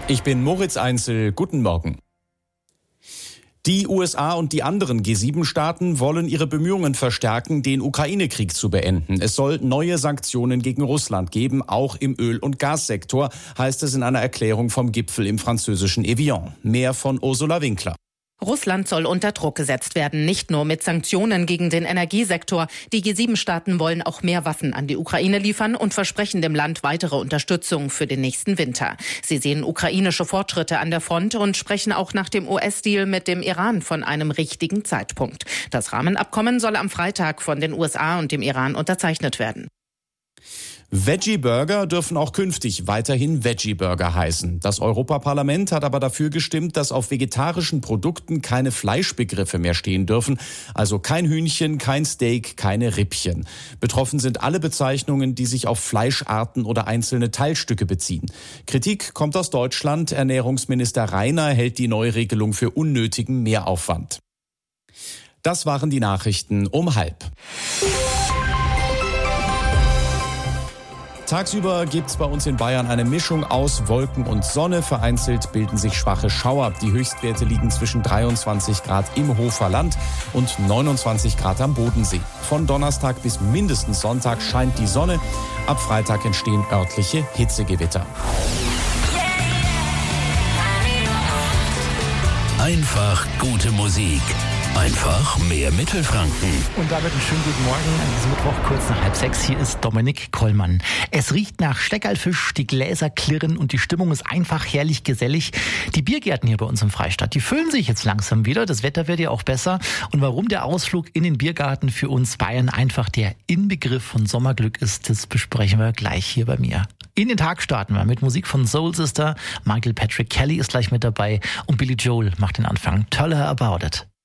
Ich bin Moritz Einzel. Guten Morgen. Die USA und die anderen G7-Staaten wollen ihre Bemühungen verstärken, den Ukraine-Krieg zu beenden. Es soll neue Sanktionen gegen Russland geben, auch im Öl- und Gassektor, heißt es in einer Erklärung vom Gipfel im französischen Evian. Mehr von Ursula Winkler. Russland soll unter Druck gesetzt werden, nicht nur mit Sanktionen gegen den Energiesektor. Die G7-Staaten wollen auch mehr Waffen an die Ukraine liefern und versprechen dem Land weitere Unterstützung für den nächsten Winter. Sie sehen ukrainische Fortschritte an der Front und sprechen auch nach dem US-Deal mit dem Iran von einem richtigen Zeitpunkt. Das Rahmenabkommen soll am Freitag von den USA und dem Iran unterzeichnet werden. Veggie-Burger dürfen auch künftig weiterhin Veggie-Burger heißen. Das Europaparlament hat aber dafür gestimmt, dass auf vegetarischen Produkten keine Fleischbegriffe mehr stehen dürfen. Also kein Hühnchen, kein Steak, keine Rippchen. Betroffen sind alle Bezeichnungen, die sich auf Fleischarten oder einzelne Teilstücke beziehen. Kritik kommt aus Deutschland. Ernährungsminister Reiner hält die Neuregelung für unnötigen Mehraufwand. Das waren die Nachrichten um 12:30. Tagsüber gibt's bei uns in Bayern eine Mischung aus Wolken und Sonne. Vereinzelt bilden sich schwache Schauer. Die Höchstwerte liegen zwischen 23 Grad im Hofer Land und 29 Grad am Bodensee. Von Donnerstag bis mindestens Sonntag scheint die Sonne. Ab Freitag entstehen örtliche Hitzegewitter. Einfach gute Musik. Einfach mehr Mittelfranken. Und damit einen schönen guten Morgen an diesem Mittwoch, kurz nach 5:30. Hier ist Dominik Kollmann. Es riecht nach Steckerlfisch, die Gläser klirren und die Stimmung ist einfach herrlich gesellig. Die Biergärten hier bei uns im Freistaat, die füllen sich jetzt langsam wieder. Das Wetter wird ja auch besser. Und warum der Ausflug in den Biergarten für uns Bayern einfach der Inbegriff von Sommerglück ist, das besprechen wir gleich hier bei mir. In den Tag starten wir mit Musik von Soul Sister. Michael Patrick Kelly ist gleich mit dabei und Billy Joel macht den Anfang. Tell Her About It.